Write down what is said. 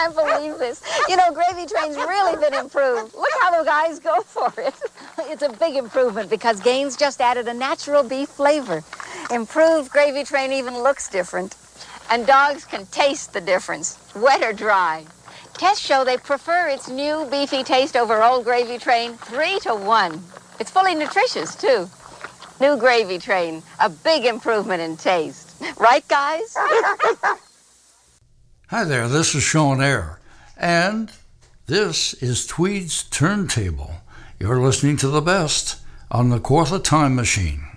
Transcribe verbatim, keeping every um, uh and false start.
can't believe this. You know, Gravy Train's really been improved. Look how the guys go for it. It's a big improvement because Gaines just added a natural beef flavor. Improved Gravy Train even looks different. And dogs can taste the difference, wet or dry. Tests show they prefer its new beefy taste over old Gravy Train three to one. It's fully nutritious, too. New Gravy Train, a big improvement in taste. Right, guys? Hi there, this is Sean Air, and this is Tweed's Turntable. You're listening to the best on the Kawartha Time Machine.